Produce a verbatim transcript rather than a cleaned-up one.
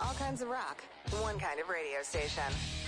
All kinds of rock. One kind of radio station.